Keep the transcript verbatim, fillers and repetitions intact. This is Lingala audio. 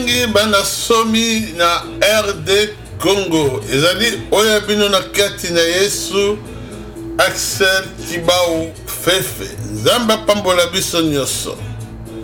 bana somi na R D Congo ezali oya bino na kati na Yesu Axel Tibau Fefe Zamba pambola biso nyoso